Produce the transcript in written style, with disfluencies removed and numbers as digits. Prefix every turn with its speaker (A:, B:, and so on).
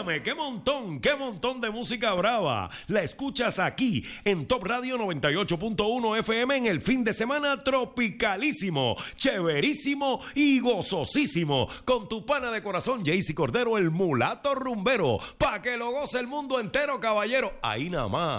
A: Óigame, qué montón de música brava. La escuchas aquí en Top Radio 98.1 FM en el fin de semana tropicalísimo, chéverísimo y gozosísimo. Con tu pana de corazón, Jaycee Cordero, el mulato rumbero. Pa' que lo goce el mundo entero, caballero. Ahí nada más.